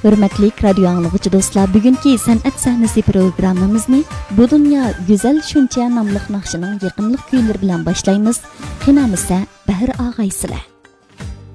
Hürmetli radio anlıqçı dostlar, bugünkü san'at sahnesi programımızı Bu Dünya Güzel Şuncha nomli naqshining yaqinliq kuylar bilan boshlaymiz. Qinamizsa Bahir Ağaysizlar.